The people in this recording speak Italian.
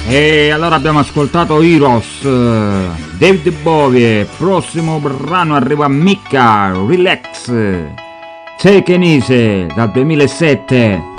E allora abbiamo ascoltato Heroes, David Bowie, prossimo brano arriva Mika, Relax, Take it easy dal 2007.